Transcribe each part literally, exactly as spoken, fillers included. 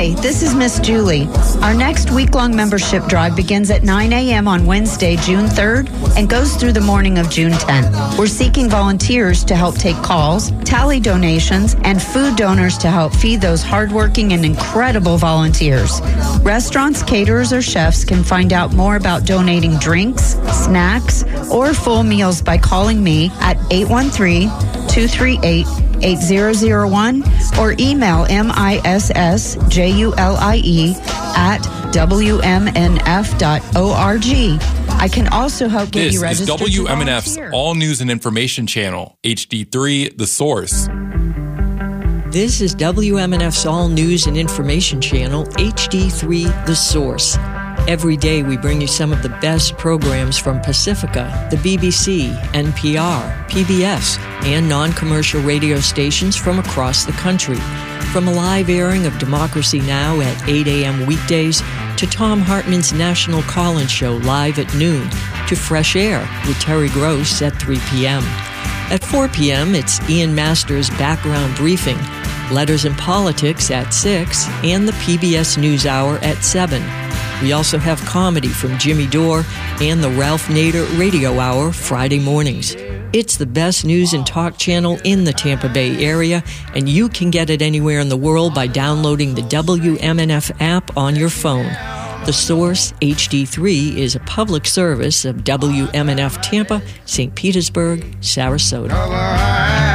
Hi, this is Miss Julie. Our next week-long membership drive begins at nine a.m. on Wednesday, June third, and goes through the morning of June tenth. We're seeking volunteers to help take calls, tally donations, and food donors to help feed those hardworking and incredible volunteers. Restaurants, caterers, or chefs can find out more about donating drinks, snacks, or full meals by calling me at eight one three, two three eight, eight zero zero one or email M I S S J U L I E at W M N F dot org. I can also help get this you registered. This is W M N F's All News and Information Channel, H D three, The Source. This is W M N F's All News and Information Channel, H D three, The Source. Every day we bring you some of the best programs from Pacifica, the B B C, N P R, P B S, and non-commercial radio stations from across the country. From a live airing of Democracy Now! At eight a.m. weekdays, to Tom Hartman's National Call-In Show live at noon, to Fresh Air with Terry Gross at three p.m. At four p.m., it's Ian Masters' Background Briefing, Letters and Politics at six, and the P B S NewsHour at seven. We also have comedy from Jimmy Dore and the Ralph Nader Radio Hour Friday mornings. It's the best news and talk channel in the Tampa Bay area, and you can get it anywhere in the world by downloading the W M N F app on your phone. The Source H D three is a public service of W M N F Tampa, Saint Petersburg, Sarasota.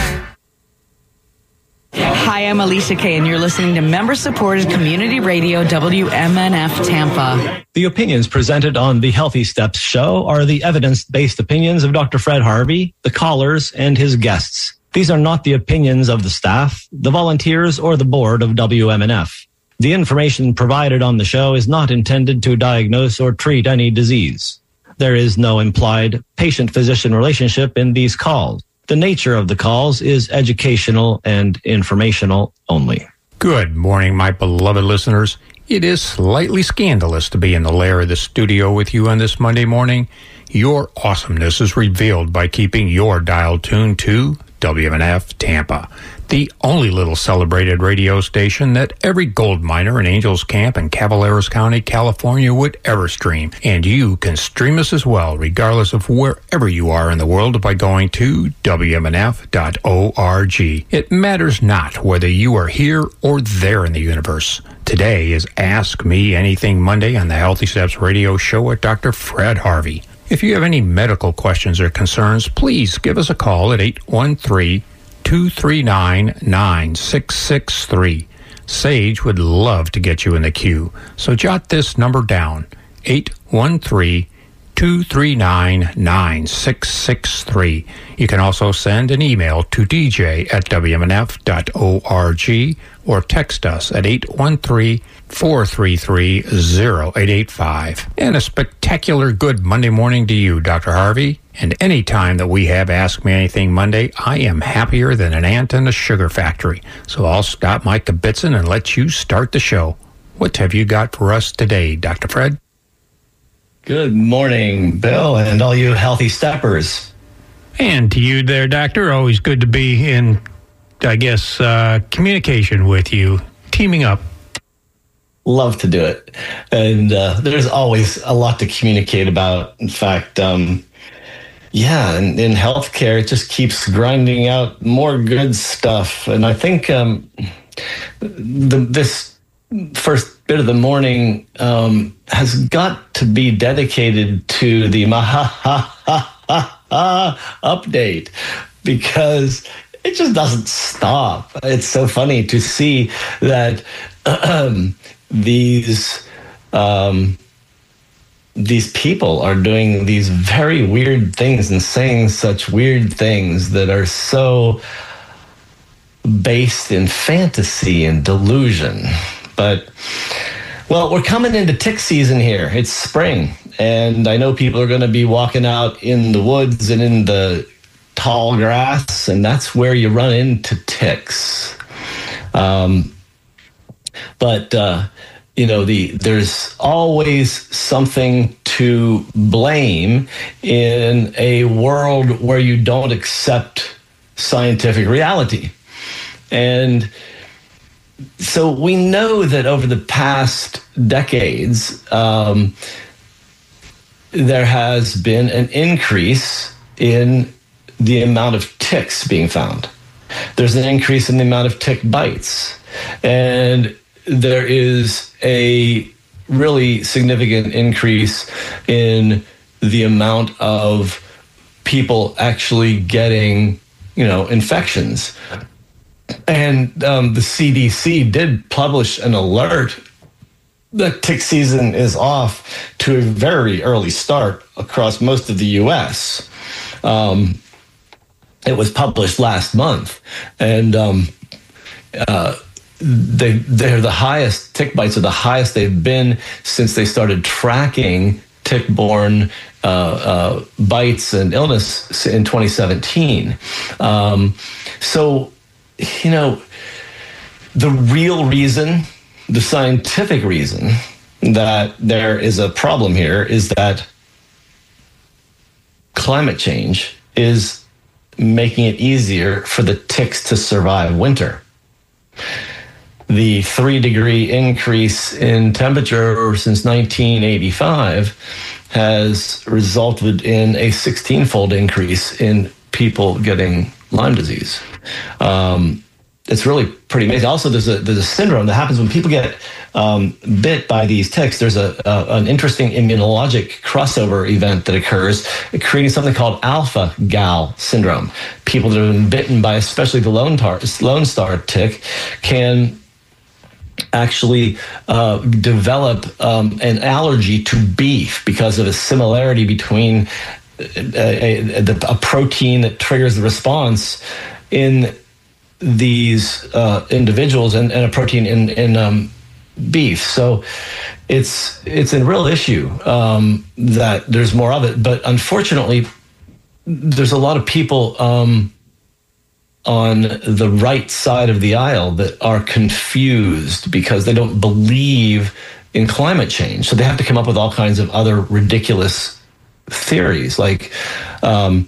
Hi, I'm Alicia Kay, and you're listening to member-supported community radio W M N F Tampa. The opinions presented on the Healthy Steps show are the evidence-based opinions of Doctor Fred Harvey, the callers, and his guests. These are not the opinions of the staff, the volunteers, or the board of W M N F. The information provided on the show is not intended to diagnose or treat any disease. There is no implied patient-physician relationship in these calls. The nature of the calls is educational and informational only. Good morning, my beloved listeners. It is slightly scandalous to be in the lair of the studio with you on this Monday morning. Your awesomeness is revealed by keeping your dial tuned to W M N F Tampa, the only little celebrated radio station that every gold miner in Angels Camp in Cavaleros County, California would ever stream. And you can stream us as well, regardless of wherever you are in the world, by going to W M N F dot org. It matters not whether you are here or there in the universe. Today is Ask Me Anything Monday on the Healthy Steps radio show with Doctor Fred Harvey. If you have any medical questions or concerns, please give us a call at eight one three, two three nine, nine six six three. Sage would love to get you in the queue, so jot this number down, eight one three, two three nine, nine six six three. You can also send an email to d j at w m n f dot org or text us at eight one three, four three three, zero eight eight five. And a spectacular good Monday morning to you, Doctor Harvey. And any time that we have Ask Me Anything Monday, I am happier than an ant in a sugar factory. So I'll stop my kibitzing and let you start the show. What have you got for us today, Doctor Fred? Good morning, Bill, and all you healthy steppers. And to you there, Doctor. Always good to be in, I guess, uh, communication with you, teaming up. Love to do it. And uh, there's always a lot to communicate about. In fact, um, yeah, in, in healthcare, it just keeps grinding out more good stuff. And I think um, the, this first bit of the morning um, has got to be dedicated to the Maha update, because it just doesn't stop. It's so funny to see that um, these um, these people are doing these very weird things and saying such weird things that are so based in fantasy and delusion. But, well, we're coming into tick season here. It's spring, and I know people are going to be walking out in the woods and in the tall grass, and that's where you run into ticks. Um, but, uh, you know, the there's always something to blame in a world where you don't accept scientific reality. And so we know that over the past decades, um, there has been an increase in the amount of ticks being found. There's an increase in the amount of tick bites. And there is a really significant increase in the amount of people actually getting, you know, infections. And um, the C D C did publish an alert that tick season is off to a very early start across most of the U S. Um, it was published last month, and um, uh, they they're the highest. Tick bites are the highest they've been since they started tracking tick-borne uh, uh, bites and illness in twenty seventeen. Um, so, you know, the real reason, the scientific reason that there is a problem here is that climate change is making it easier for the ticks to survive winter. The three degree increase in temperature since nineteen eighty-five has resulted in a sixteen-fold increase in people getting Lyme disease. Um, it's really pretty amazing. Also, there's a there's a syndrome that happens when people get um, bit by these ticks. There's a, a an interesting immunologic crossover event that occurs, creating something called alpha-gal syndrome. People that have been bitten by, especially the Lone, tar, Lone Star tick, can actually uh, develop um, an allergy to beef because of a similarity between a, a, a protein that triggers the response in these uh, individuals and, and a protein in, in um, beef. So it's it's a real issue um, that there's more of it. But unfortunately, there's a lot of people um, on the right side of the aisle that are confused because they don't believe in climate change. So they have to come up with all kinds of other ridiculous theories. Like um,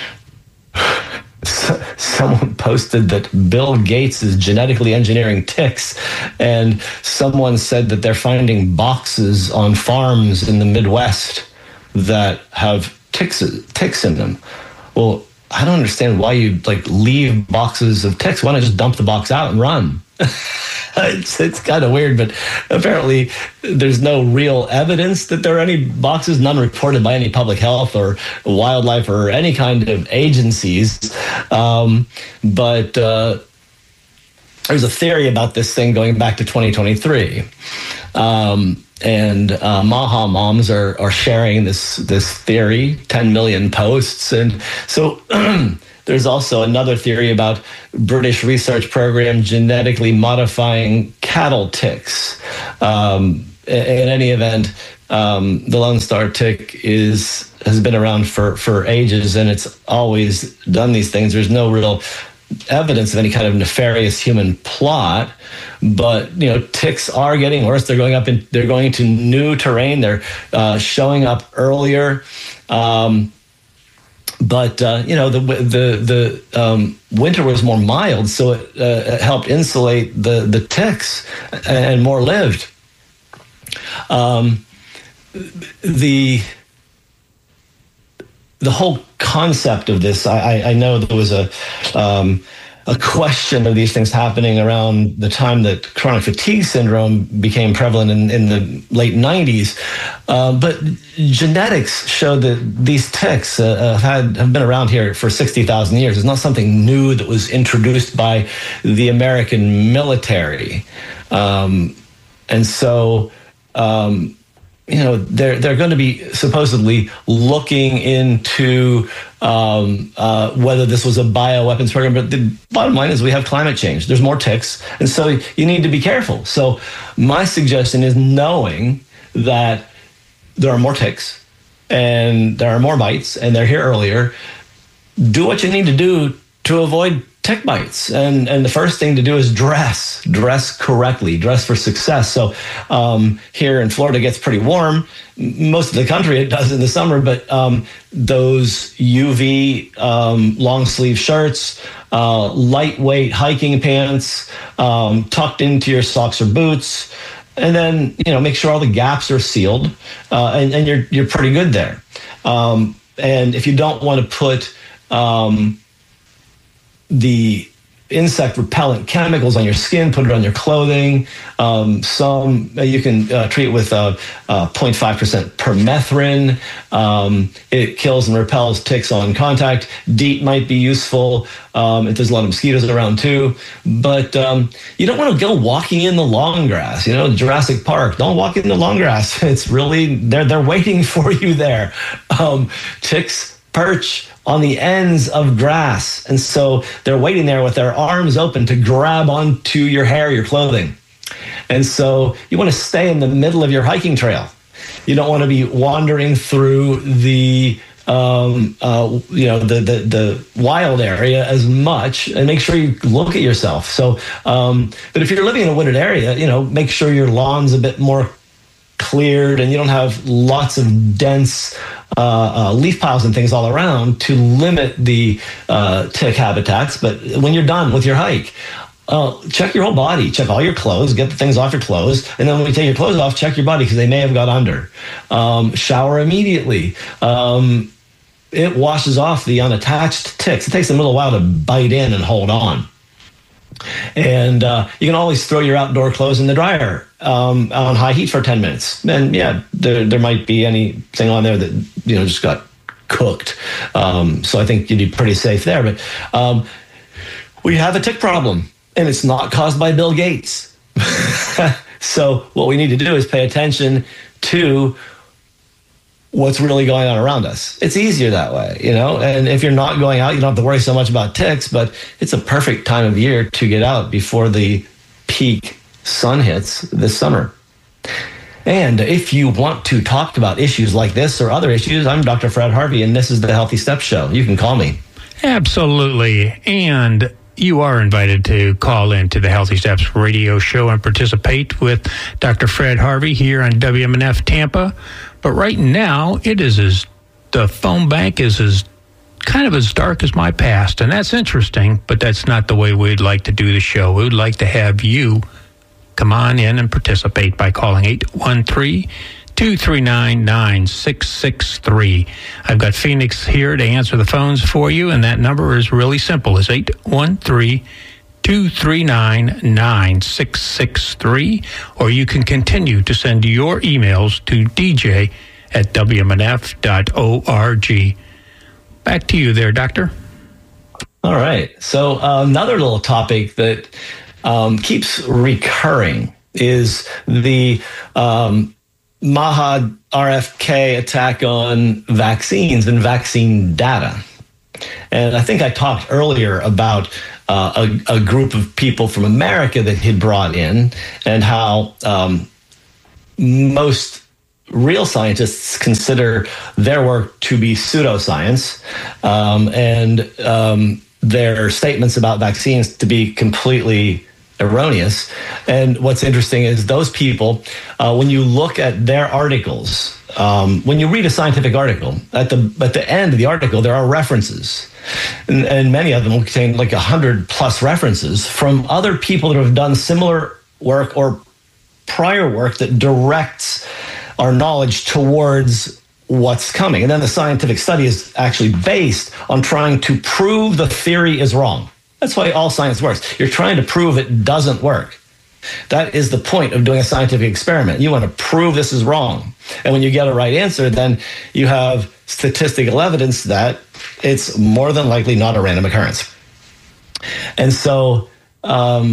so, someone posted that Bill Gates is genetically engineering ticks, and someone said that they're finding boxes on farms in the Midwest that have ticks, ticks in them. Well, I don't understand why you like leave boxes of ticks. Why not just dump the box out and run? it's it's kind of weird, but apparently there's no real evidence that there are any boxes, none reported by any public health or wildlife or any kind of agencies. Um, but uh, there's a theory about this thing going back to twenty twenty-three. Um, and uh, Maha moms are, are sharing this this theory, ten million posts. And so there's also another theory about British research program genetically modifying cattle ticks. Um, in any event, um, the Lone Star tick is has been around for, for ages, and it's always done these things. There's no real evidence of any kind of nefarious human plot, but you know, ticks are getting worse. They're going up in, they're going into new terrain. They're uh, showing up earlier. Um, but uh, you know, the the the um, winter was more mild, so it, uh, it helped insulate the the ticks, and more lived. Um, the The whole concept of this, I, I know there was a um, a question of these things happening around the time that chronic fatigue syndrome became prevalent in, in the late nineties. Uh, but genetics showed that these ticks uh, had have been around here for sixty thousand years. It's not something new that was introduced by the American military. Um, and so... Um, You know, they're they're going to be supposedly looking into um, uh, whether this was a bioweapons program. But the bottom line is we have climate change. There's more ticks, and so you need to be careful. So my suggestion is, knowing that there are more ticks and there are more bites and they're here earlier, do what you need to do to avoid tick bites. And, and the first thing to do is dress, dress correctly, dress for success. So um, here in Florida, it gets pretty warm. Most of the country, it does in the summer, but um, those U V um, long sleeve shirts, uh, lightweight hiking pants, um, tucked into your socks or boots, and then, you know, make sure all the gaps are sealed, uh, and, and you're, you're pretty good there. Um, and if you don't want to put um, the insect repellent chemicals on your skin, put it on your clothing. Um, some you can uh, treat with uh, uh, zero point five percent permethrin. Um, it kills and repels ticks on contact. DEET might be useful. Um, if there's a lot of mosquitoes around too. But um, you don't want to go walking in the long grass. You know, Jurassic Park. Don't walk in the long grass. It's really, they're, they're waiting for you there. Um, ticks perch on the ends of grass. And so they're waiting there with their arms open to grab onto your hair, your clothing. And so you want to stay in the middle of your hiking trail. You don't want to be wandering through the um, uh, you know, the, the, the wild area as much, and make sure you look at yourself. So, um, but if you're living in a wooded area, you know, make sure your lawn's a bit more cleared and you don't have lots of dense uh, uh, leaf piles and things all around to limit the uh, tick habitats. But when you're done with your hike, uh, check your whole body, check all your clothes, get the things off your clothes. And then when you take your clothes off, check your body because they may have got under. Um, shower immediately. Um, it washes off the unattached ticks. It takes them a little while to bite in and hold on. And uh, you can always throw your outdoor clothes in the dryer um, on high heat for ten minutes. And yeah, there, there might be anything on there that, you know, just got cooked. Um, so I think you'd be pretty safe there. But um, we have a tick problem, and it's not caused by Bill Gates. So what we need to do is pay attention to what's really going on around us. It's easier that way, you know, and if you're not going out, you don't have to worry so much about ticks, but it's a perfect time of year to get out before the peak sun hits this summer. And if you want to talk about issues like this or other issues, I'm Doctor Fred Harvey, and this is the Healthy Steps Show. You can call me. Absolutely. And you are invited to call in to the Healthy Steps radio show and participate with Doctor Fred Harvey here on W M N F Tampa. But right now, it is as, the phone bank is as kind of as dark as my past. And that's interesting, but that's not the way we'd like to do the show. We'd like to have you come on in and participate by calling eight one three, two three nine, nine six six three. I've got Phoenix here to answer the phones for you, and that number is really simple. It's eight one three, two three nine, nine six six three, or you can continue to send your emails to d j at w m n f dot org. Back to you there, Doctor. All right. So uh, another little topic that um, keeps recurring is the um, Mahad R F K attack on vaccines and vaccine data. And I think I talked earlier about uh, a, a group of people from America that he'd brought in, and how um, most real scientists consider their work to be pseudoscience, um, and um, their statements about vaccines to be completely erroneous. And what's interesting is those people, uh, when you look at their articles, um, when you read a scientific article, at the at the end of the article, there are references. And, and many of them will contain like a hundred plus references from other people that have done similar work or prior work that directs our knowledge towards what's coming. And then the scientific study is actually based on trying to prove the theory is wrong. That's why all science works. You're trying to prove it doesn't work. That is the point of doing a scientific experiment. You want to prove this is wrong. And when you get a right answer, then you have statistical evidence that it's more than likely not a random occurrence. And so um,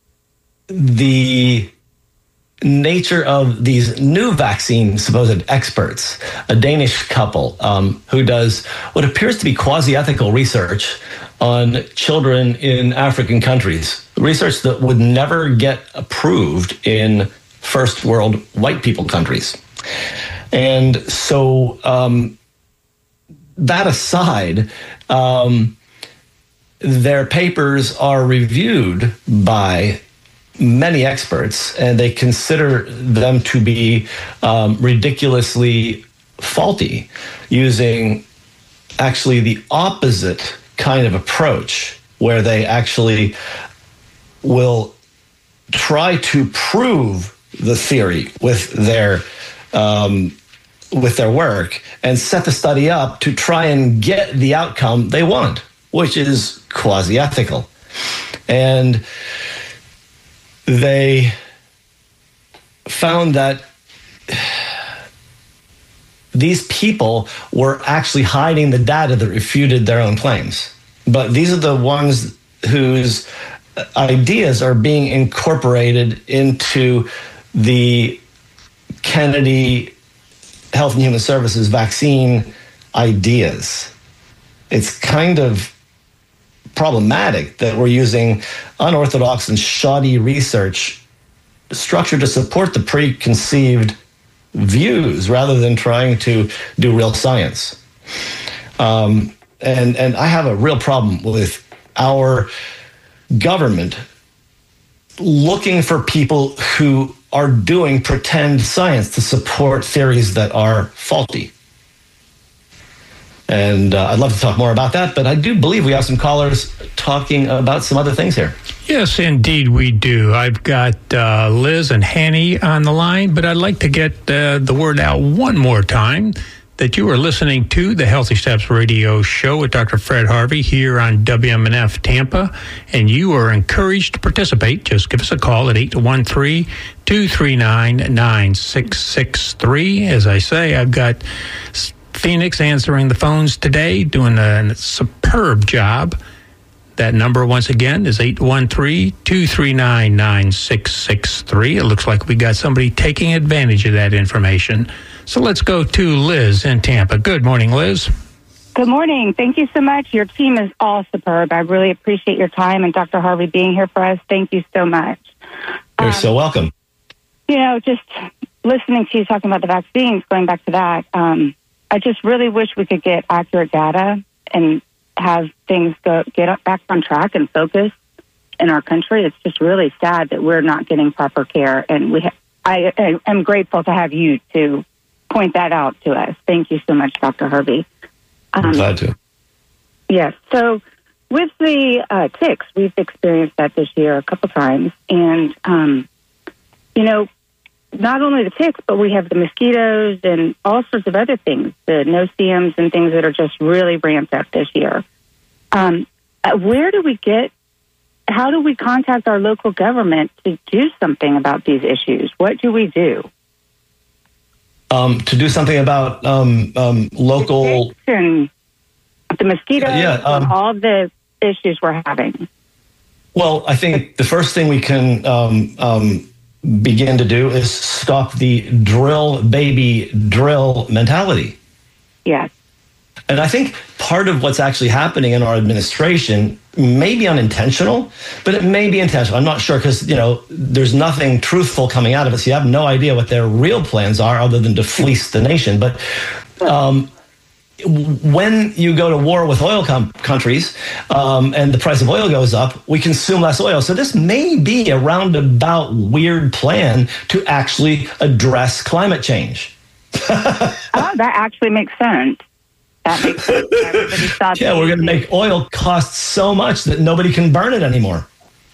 the nature of these new vaccine supposed experts, a Danish couple um, who does what appears to be quasi-ethical research on children in African countries, research that would never get approved in first world white people countries. And so um, that aside, um, their papers are reviewed by many experts, and they consider them to be um, ridiculously faulty, using actually the opposite kind of approach, where they actually will try to prove the theory with their um, with their work and set the study up to try and get the outcome they want, which is quasi-ethical. And they found that these people were actually hiding the data that refuted their own claims. But these are the ones whose ideas are being incorporated into the Kennedy Health and Human Services vaccine ideas. It's kind of problematic that we're using unorthodox and shoddy research structure to support the preconceived views rather than trying to do real science. Um, and, and I have a real problem with our government looking for people who are doing pretend science to support theories that are faulty. And uh, I'd love to talk more about that, but I do believe we have some callers talking about some other things here. Yes, indeed we do. I've got uh, Liz and Hanny on the line, but I'd like to get uh, the word out one more time that you are listening to the Healthy Steps Radio Show with Doctor Fred Harvey here on W M N F Tampa, and you are encouraged to participate. Just give us a call at eight one three, two three nine, nine six six three. As I say, I've got Phoenix answering the phones today, doing a superb job. That number, once again, is eight one three, two three nine, nine six six three. It looks like we got somebody taking advantage of that information. So let's go to Liz in Tampa. Good morning, Liz. Good morning. Thank you so much. Your team is all superb. I really appreciate your time and Doctor Harvey being here for us. Thank you so much. You're um, so welcome. You know, just listening to you talking about the vaccines, going back to that, um, I just really wish we could get accurate data and have things go get back on track and focus in our country. It's just really sad that we're not getting proper care, and we. Ha- I, I am grateful to have you to point that out to us. Thank you so much, Doctor Harvey. Um, I'm glad to. Yes. So with the uh, ticks, we've experienced that this year a couple times, and um, you know, not only the ticks, but we have the mosquitoes and all sorts of other things, the no-see-ums and things that are just really ramped up this year. Um, uh, where do we get, how do we contact our local government to do something about these issues? What do we do? Um, to do something about um, um, local... The, and the mosquitoes yeah, um, and all the issues we're having. Well, I think the first thing we can um, um, begin to do is stop the drill, baby, drill mentality. Yes. And I think part of what's actually happening in our administration may be unintentional, but it may be intentional. I'm not sure because, you know, there's nothing truthful coming out of it. So you have no idea what their real plans are other than to fleece the nation. But um, when you go to war with oil com- countries um, and the price of oil goes up, we consume less oil. So this may be a roundabout weird plan to actually address climate change. Oh, that actually makes sense. That makes sense. Everybody thought yeah, we're going to make oil cost so much that nobody can burn it anymore.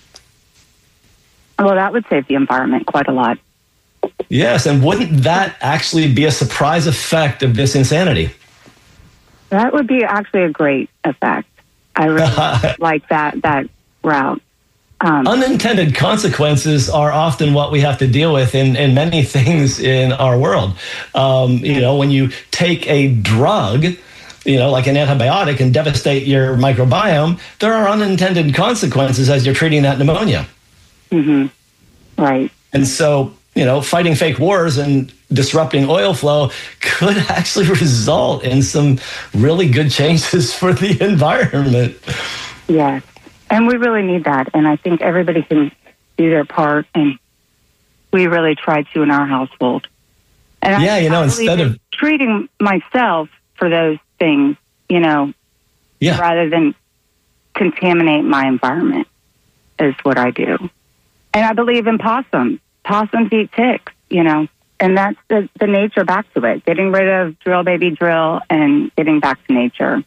Well, that would save the environment quite a lot. Yes, and wouldn't that actually be a surprise effect of this insanity? That would be actually a great effect. I really like that that route. Um, Unintended consequences are often what we have to deal with in, in many things in our world. Um, you know, when you take a drug, you know, like an antibiotic and devastate your microbiome, there are unintended consequences as you're treating that pneumonia. Mm-hmm. Right. And so, you know, fighting fake wars and disrupting oil flow could actually result in some really good changes for the environment. Yes. And we really need that. And I think everybody can do their part. And we really try to in our household. And yeah, I, you know, I instead of treating myself for those things, you know, yeah. rather than contaminate my environment is what I do. And I believe in possums. Possums eat ticks, you know, and that's the, the nature back to it, getting rid of drill, baby, drill, and getting back to nature.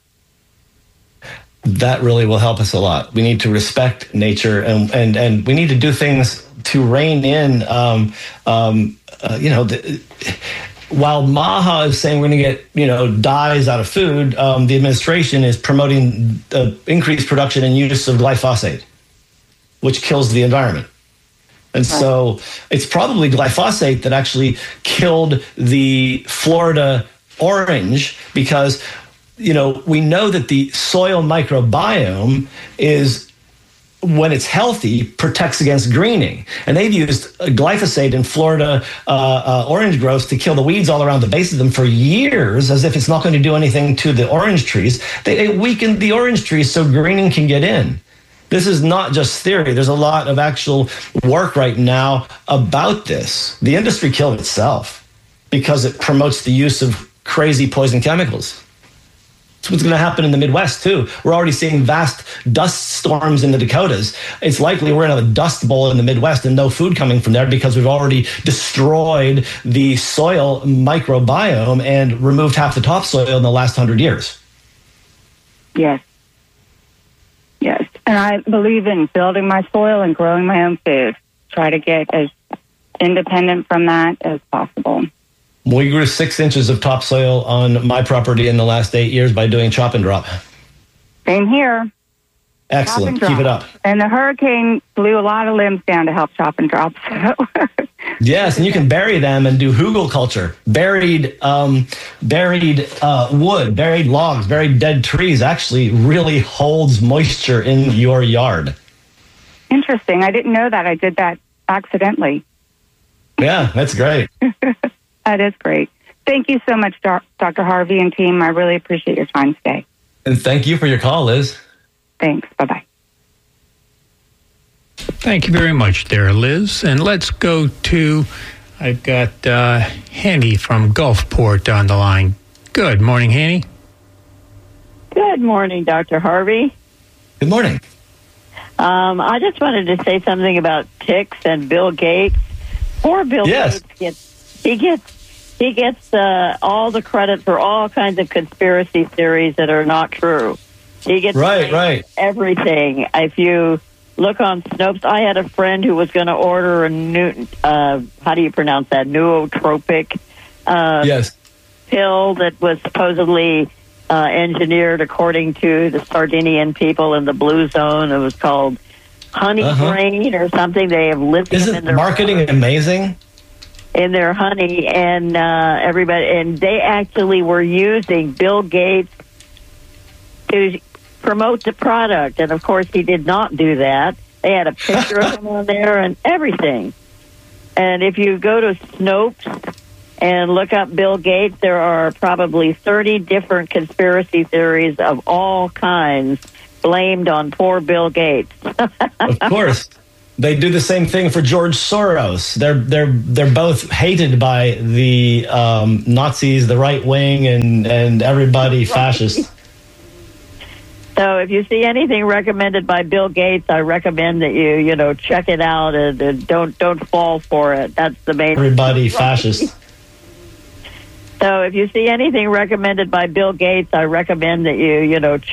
That really will help us a lot. We need to respect nature, and, and, and we need to do things to rein in, um, um, uh, you know, the, while MAHA is saying we're going to get, you know, dyes out of food, um, the administration is promoting uh, increased production and use of glyphosate, which kills the environment. And so it's probably glyphosate that actually killed the Florida orange, because, you know, we know that the soil microbiome is, when it's healthy, protects against greening. And they've used glyphosate in Florida uh, uh, orange groves to kill the weeds all around the base of them for years, as if it's not going to do anything to the orange trees. They, it weakened the orange trees so greening can get in. This is not just theory. There's a lot of actual work right now about this. The industry killed itself because it promotes the use of crazy poison chemicals. That's what's going to happen in the Midwest, too. We're already seeing vast dust storms in the Dakotas. It's likely we're going to have a dust bowl in the Midwest and no food coming from there because we've already destroyed the soil microbiome and removed half the topsoil in the last hundred years. Yes. Yes. And I believe in building my soil and growing my own food. Try to get as independent from that as possible. We grew six inches of topsoil on my property in the last eight years by doing chop and drop. Same here. Excellent. Keep it up. And the hurricane blew a lot of limbs down to help chop and drop. So. Yes, and you can bury them and do hugel culture. Buried, um, buried uh, wood, buried logs, buried dead trees actually really holds moisture in your yard. Interesting. I didn't know that. I did that accidentally. Yeah, that's great. That is great. Thank you so much, Doctor Harvey and team. I really appreciate your time today. And thank you for your call, Liz. Thanks. Bye-bye. Thank you very much there, Liz. And let's go to, I've got uh, Henny from Gulfport on the line. Good morning, Henny. Good morning, Doctor Harvey. Good morning. Um, I just wanted to say something about ticks and Bill Gates. Poor Bill yes. Gates gets he gets he gets uh, all the credit for all kinds of conspiracy theories that are not true. He gets right, right. everything. If you look on Snopes, I had a friend who was going to order a new uh, how do you pronounce that? Nootropic uh, yes. pill that was supposedly uh, engineered according to the Sardinian people in the blue zone. It was called honey uh-huh. brain or something. They have lithium Isn't in their marketing water, amazing? in their honey, and uh, everybody, and they actually were using Bill Gates to promote the product. And of course, he did not do that. They had a picture of him on there and everything. And if you go to Snopes and look up Bill Gates, there are probably thirty different conspiracy theories of all kinds blamed on poor Bill Gates. Of course. They do the same thing for George Soros. They're they're they're both hated by the um, Nazis, the right wing, and, and everybody right. fascist. So if you see anything recommended by Bill Gates, I recommend that you, you know, check it out and, and don't don't fall for it. That's the main Everybody fascist. So if you see anything recommended by Bill Gates, I recommend that you, you know,